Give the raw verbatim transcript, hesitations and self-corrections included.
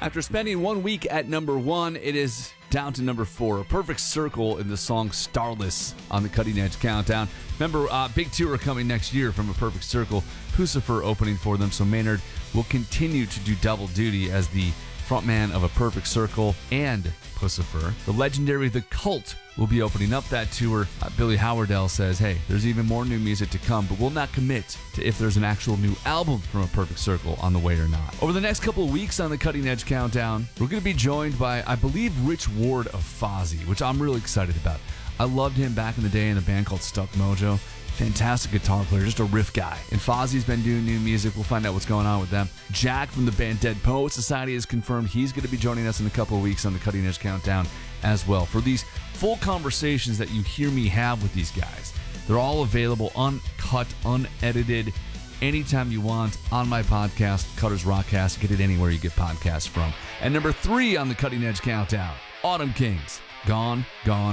After spending one week at number one, it is down to number four. A Perfect Circle in the song Starless on the Cutting Edge Countdown. Remember, uh, big tour coming next year from A Perfect Circle. Puscifer opening for them, so Maynard will continue to do double duty as the frontman of A Perfect Circle and Puscifer. The legendary The Cult will be opening up that tour. Uh, Billy Howardell says, hey, there's even more new music to come, but we'll not commit to if there's an actual new album from A Perfect Circle on the way or not. Over the next couple of weeks on the Cutting Edge Countdown, we're going to be joined by, I believe, Rich Ward of Fozzy, which I'm really excited about. I loved him back in the day in a band called Stuck Mojo. Fantastic guitar player, just a riff guy. And Fozzy's been doing new music. We'll find out what's going on with them. Jack from the band Dead Poet Society has confirmed he's going to be joining us in a couple of weeks on the Cutting Edge Countdown as well. For these full conversations that you hear me have with these guys, they're all available uncut, unedited, anytime you want on my podcast, Cutter's Rockcast. Get it anywhere you get podcasts from. And number three on the Cutting Edge Countdown, Autumn Kings, Gone, Gone.